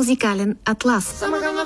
Музикален атлас.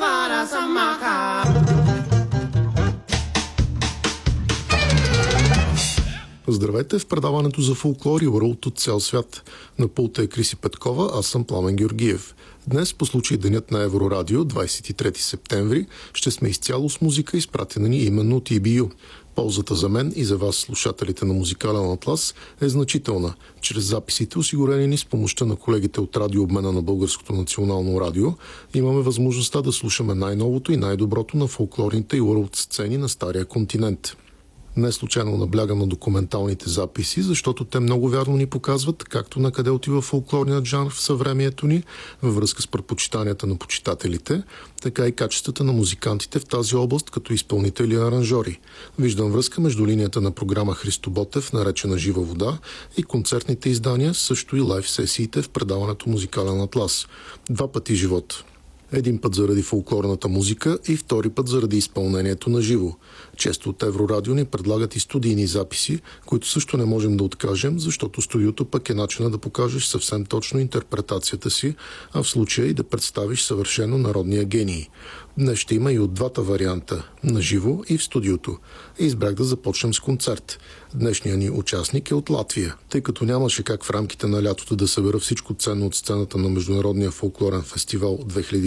Здравейте в предаването за фолклор и уралт от цял свят. На пулта е Криси Петкова, аз съм Пламен Георгиев. Днес, по случай денят на Еврорадио, 23 септември, ще сме изцяло с музика, изпратена ни именно от EBU. Ползата за мен и за вас, слушателите на Музикален атлас, е значителна. Чрез записите, осигурени ни с помощта на колегите от радиообмена на Българското национално радио, имаме възможността да слушаме най-новото и най-доброто на фолклорните и уралт сцени на Стария континент. Не случайно наблягам на документалните записи, защото те много вярно ни показват както на къде отива фолклорният жанр в съвремието ни, във връзка с предпочитанията на почитателите, така и качествата на музикантите в тази област като изпълнители и аранжори. Виждам връзка между линията на програма Христо Ботев, наречена Жива вода, и концертните издания, също и лайв сесиите в предаването Музикален атлас. 2 пъти живот. Един път заради фолклорната музика и втори път заради изпълнението на живо. Често от Еврорадио ни предлагат и студийни записи, които също не можем да откажем, защото студиото пък е начинът да покажеш съвсем точно интерпретацията си, а в случая и да представиш съвършено народния гений. Днес ще има и от двата варианта – на живо и в студиото. Избрах да започнем с концерт. Днешният ни участник е от Латвия, тъй като нямаше как в рамките на лятото да събера всичко ценно от сцената на Международния фолклорен фестивал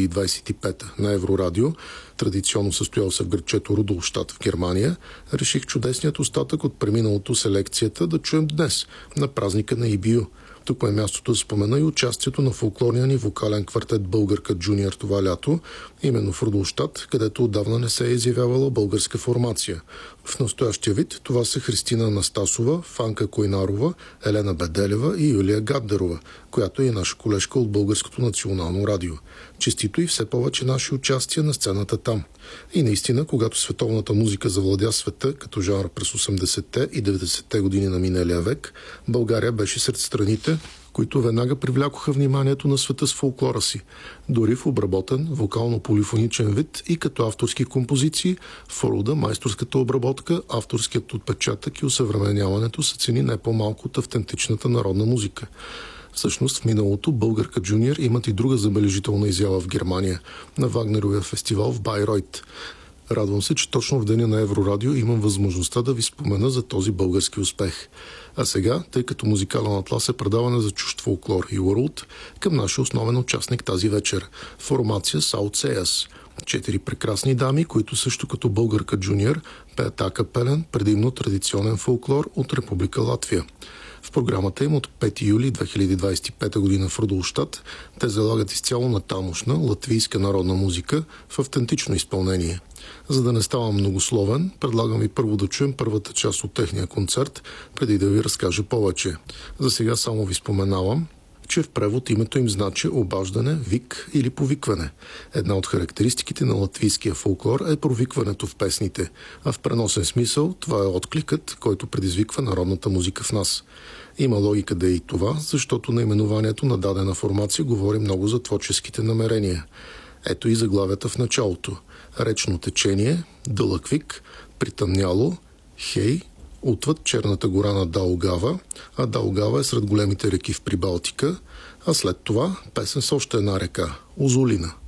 2025 на Еврорадио, традиционно състоял се в градчето Рудолштат в Германия, реших чудесният остатък от преминалото селекцията да чуем днес, на празника на EBU. Тук е мястото да спомена и участието на фолклорния ни вокален квартет Българка Джуниор това лято, именно в Рудолштат, където отдавна не се е изявявала българска формация. В настоящия вид това са Христина Анастасова, Фанка Койнарова, Елена Беделева и Юлия Гаддерова, която е наша колежка от Българското национално радио. Честито и все повече наши участия на сцената там. И наистина, когато световната музика завладя света като жанр през 80-те и 90-те години на миналия век, България беше сред страните, които веднага привлякоха вниманието на света с фолклора си. Дори в обработен, вокално-полифоничен вид и като авторски композиции, в рода майсторската обработка, авторският отпечатък и осъвременяването са цени не по-малко от автентичната народна музика. Всъщност в миналото Българка Джуниор имат и друга забележителна изява в Германия, на Вагнеровия фестивал в Байройт. Радвам се, че точно в деня на Еврорадио имам възможността да ви спомена за този български успех. А сега, тъй като Музикален атлас е предаване за чужд фолклор и уралт, към нашия основен участник тази вечер – формация South Seas. 4 прекрасни дами, които също като Българка Джуниор пеят акапелен, предимно традиционен фолклор от Република Латвия. В програмата им от 5 юли 2025 година в Рудолштат те залагат изцяло на тамошна латвийска народна музика в автентично изпълнение. За да не ставам многословен, предлагам ви първо да чуем първата част от техния концерт, преди да ви разкажа повече. За сега само ви споменавам, че в превод името им значи обаждане, вик или повикване. Една от характеристиките на латвийския фолклор е провикването в песните, а в преносен смисъл това е откликът, който предизвиква народната музика в нас. Има логика да е и това, защото наименованието на дадена формация говори много за творческите намерения. Ето и заглавията в началото. Речно течение, дълъг вик, притъмняло, хей, отвъд черната гора на Даугава, а Даугава е сред големите реки в Прибалтика, а след това песен с още една река – Озолина.